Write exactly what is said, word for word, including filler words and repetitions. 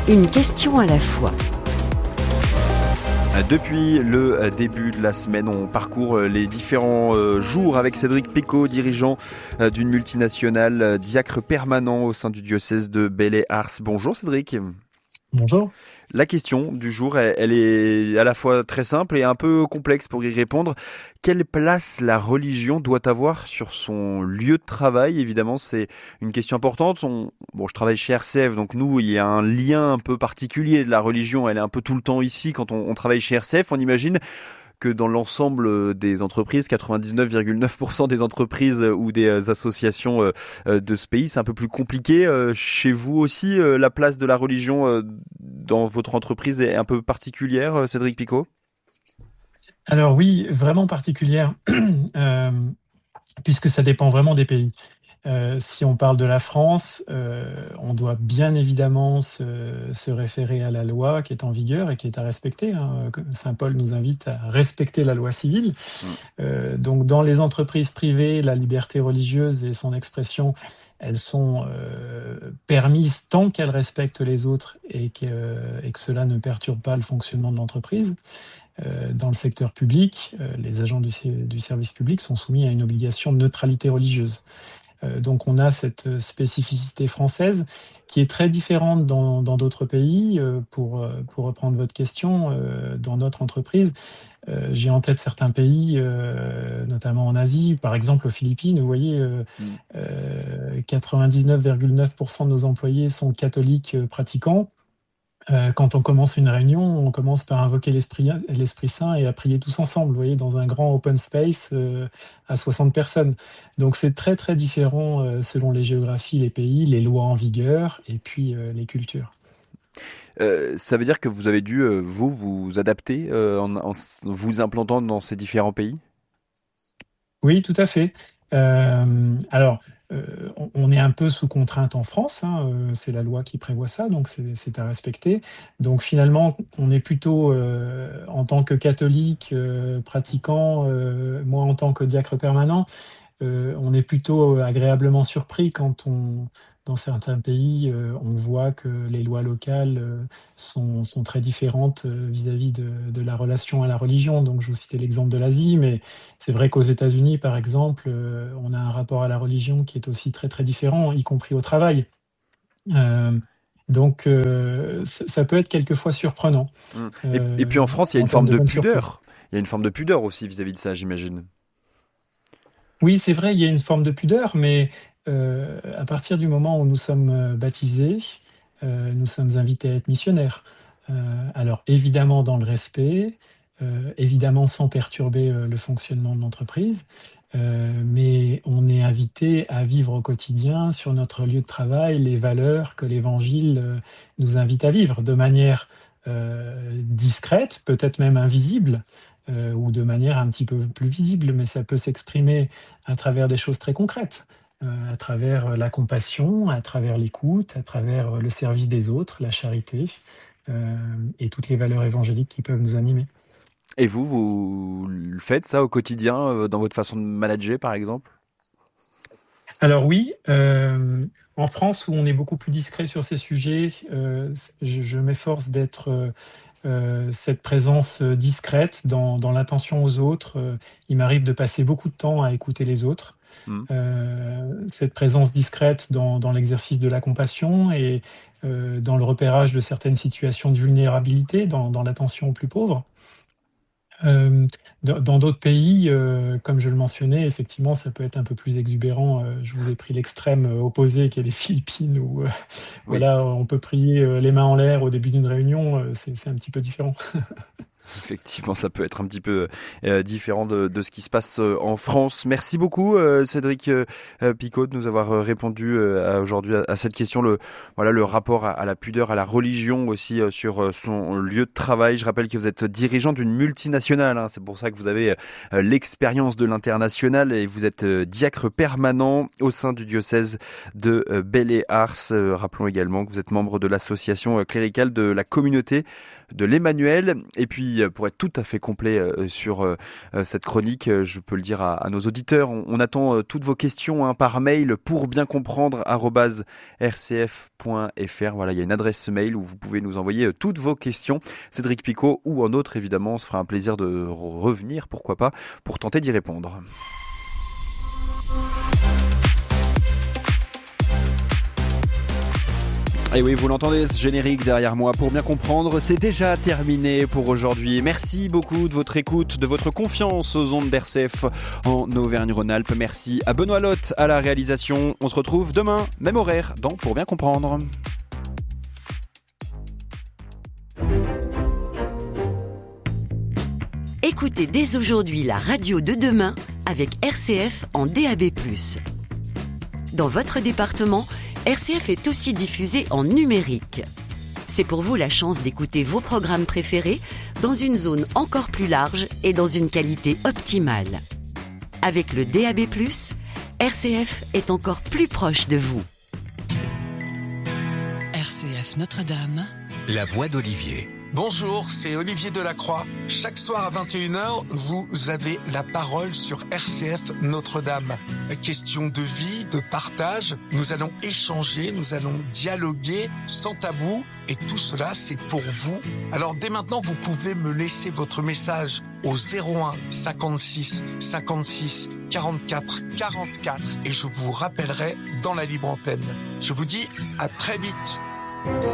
Une question à la fois. Depuis le début de la semaine, on parcourt les différents jours avec Cédric Picot, dirigeant d'une multinationale, diacre permanent au sein du diocèse de Belley-Ars. Bonjour Cédric. Bonjour. La question du jour, elle est à la fois très simple et un peu complexe pour y répondre. Quelle place la religion doit avoir sur son lieu de travail ? Évidemment, c'est une question importante. On, bon, je travaille chez R C F, donc nous, il y a un lien un peu particulier de la religion. Elle est un peu tout le temps ici quand on, on travaille chez R C F. On imagine que dans l'ensemble des entreprises, quatre-vingt-dix-neuf virgule neuf pour cent des entreprises ou des associations de ce pays, c'est un peu plus compliqué. Chez vous aussi, la place de la religion dans votre entreprise est un peu particulière, Cédric Picot ? Alors oui, vraiment particulière, euh, puisque ça dépend vraiment des pays. Euh, si on parle de la France, euh, on doit bien évidemment se, se référer à la loi qui est en vigueur et qui est à respecter. Hein. Saint Paul nous invite à respecter la loi civile. Mmh. Euh, donc dans les entreprises privées, la liberté religieuse et son expression, elles sont euh, permises tant qu'elles respectent les autres et que, euh, et que cela ne perturbe pas le fonctionnement de l'entreprise. Euh, dans le secteur public, euh, les agents du, du service public sont soumis à une obligation de neutralité religieuse. Donc on a cette spécificité française qui est très différente dans, dans d'autres pays. Pour, pour reprendre votre question, dans notre entreprise, j'ai en tête certains pays, notamment en Asie, par exemple aux Philippines. Vous voyez, mmh. quatre-vingt-dix-neuf virgule neuf pour cent de nos employés sont catholiques pratiquants. Quand on commence une réunion, on commence par invoquer l'Esprit, l'Esprit Saint et à prier tous ensemble, vous voyez, dans un grand open space euh, à soixante personnes. Donc c'est très très différent euh, selon les géographies, les pays, les lois en vigueur et puis euh, les cultures. Euh, ça veut dire que vous avez dû, euh, vous, vous adapter euh, en, en vous implantant dans ces différents pays ? Oui, tout à fait. Euh, alors, euh, on, on est un peu sous contrainte en France, hein, euh, c'est la loi qui prévoit ça, donc c'est, c'est à respecter. Donc finalement, on est plutôt, euh, en tant que catholique euh, pratiquant, euh, moi en tant que diacre permanent, euh, on est plutôt agréablement surpris quand on, dans certains pays, euh, on voit que les lois locales euh, sont, sont très différentes euh, vis-à-vis de, de la relation à la religion. Donc, je vous citais l'exemple de l'Asie, mais c'est vrai qu'aux États-Unis, par exemple, euh, on a un rapport à la religion qui est aussi très très différent, y compris au travail. Euh, donc, euh, ça peut être quelquefois surprenant. Mmh. Et, euh, et puis en France, il y a une forme de, de pudeur. Surprise. Il y a une forme de pudeur aussi vis-à-vis de ça, j'imagine. Oui, c'est vrai, il y a une forme de pudeur, mais euh, à partir du moment où nous sommes baptisés, euh, nous sommes invités à être missionnaires. Euh, alors évidemment dans le respect, euh, évidemment sans perturber euh, le fonctionnement de l'entreprise, euh, mais on est invité à vivre au quotidien sur notre lieu de travail les valeurs que l'Évangile euh, nous invite à vivre de manière euh, discrète, peut-être même invisible, Euh, ou de manière un petit peu plus visible, mais ça peut s'exprimer à travers des choses très concrètes, euh, à travers la compassion, à travers l'écoute, à travers le service des autres, la charité, euh, et toutes les valeurs évangéliques qui peuvent nous animer. Et vous, vous le faites ça au quotidien, euh, dans votre façon de manager, par exemple ? Alors oui, euh, en France, où on est beaucoup plus discret sur ces sujets, euh, je, je m'efforce d'être... Euh, Euh, cette présence discrète dans, dans l'attention aux autres. Euh, il m'arrive de passer beaucoup de temps à écouter les autres. Mmh. Euh, cette présence discrète dans, dans l'exercice de la compassion et euh, dans le repérage de certaines situations de vulnérabilité, dans, dans l'attention aux plus pauvres. Euh, dans d'autres pays, euh, comme je le mentionnais, effectivement, ça peut être un peu plus exubérant. Euh, je vous ai pris l'extrême opposé, qui est les Philippines, où euh, oui. voilà, on peut prier euh, les mains en l'air au début d'une réunion. Euh, c'est, c'est un petit peu différent. Effectivement, ça peut être un petit peu euh, différent de, de ce qui se passe euh, en France. Merci beaucoup, euh, Cédric euh, Picot, de nous avoir euh, répondu euh, à, aujourd'hui à, à cette question. Le, voilà, le rapport à, à la pudeur, à la religion aussi euh, sur euh, son lieu de travail. Je rappelle que vous êtes dirigeant d'une multinationale. Hein, c'est pour ça que vous avez euh, l'expérience de l'international et vous êtes euh, diacre permanent au sein du diocèse de euh, Belley-Ars. Euh, rappelons également que vous êtes membre de l'association euh, cléricale de la communauté de l'Emmanuel. Et puis puis pour être tout à fait complet euh, sur euh, cette chronique, euh, je peux le dire à, à nos auditeurs, on, on attend euh, toutes vos questions hein, par mail pour bien comprendre arobase r c f point f r. Voilà, il y a une adresse mail où vous pouvez nous envoyer euh, toutes vos questions. Cédric Picot ou un autre, évidemment, on se fera un plaisir de revenir, pourquoi pas, pour tenter d'y répondre. Et oui, vous l'entendez, ce générique derrière moi. Pour bien comprendre, c'est déjà terminé pour aujourd'hui. Merci beaucoup de votre écoute, de votre confiance aux ondes d'R C F en Auvergne-Rhône-Alpes. Merci à Benoît Lotte à la réalisation. On se retrouve demain, même horaire, dans Pour bien comprendre. Écoutez dès aujourd'hui la radio de demain avec R C F en D A B plus. Dans votre département, R C F est aussi diffusé en numérique. C'est pour vous la chance d'écouter vos programmes préférés dans une zone encore plus large et dans une qualité optimale. Avec le D A B plus, R C F est encore plus proche de vous. R C F Notre-Dame, la voix d'Olivier. Bonjour, c'est Olivier Delacroix. Chaque soir à vingt et une heures, vous avez la parole sur R C F Notre-Dame. Question de vie, de partage, nous allons échanger, nous allons dialoguer sans tabou et tout cela c'est pour vous. Alors dès maintenant, vous pouvez me laisser votre message au zéro un cinquante-six cinquante-six quarante-quatre quarante-quatre et je vous rappellerai dans la libre antenne. Je vous dis à très vite.